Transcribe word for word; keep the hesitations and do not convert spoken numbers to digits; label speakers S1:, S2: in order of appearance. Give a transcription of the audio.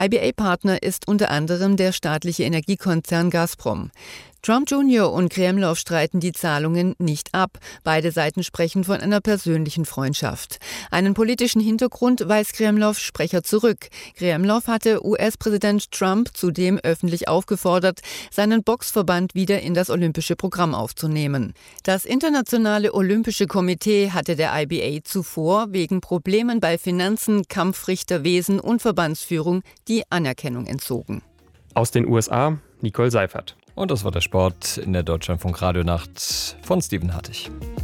S1: I B A-Partner ist unter anderem der staatliche Energiekonzern Gazprom. Trump Junior und Kremlov streiten die Zahlungen nicht ab. Beide Seiten sprechen von einer persönlichen Freundschaft. Einen politischen Hintergrund weist Kremlovs Sprecher zurück. Kremlov hatte U S-Präsident Trump zudem öffentlich aufgefordert, seinen Boxverband wieder in das olympische Programm aufzunehmen. Das Internationale Olympische Komitee hatte der I B A zuvor wegen Problemen bei Finanzen, Kampfrichterwesen und Verbandsführung die Anerkennung entzogen.
S2: Aus den U S A, Nicole Seifert.
S3: Und das war der Sport in der Deutschlandfunk Radionacht von Steven Hartig.